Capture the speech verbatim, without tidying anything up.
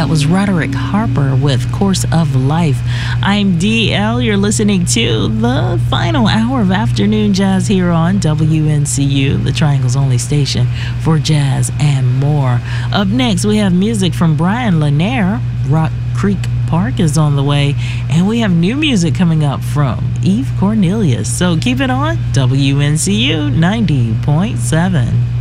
That was Roderick Harper with Course of Life. I'm D L. You're listening to the final hour of afternoon jazz here on W N C U, the Triangle's only station for jazz and more. Up next, we have music from Brian Lanier. Rock Creek Park is on the way, and we have new music coming up from Eve Cornelius. So keep it on W N C U ninety point seven.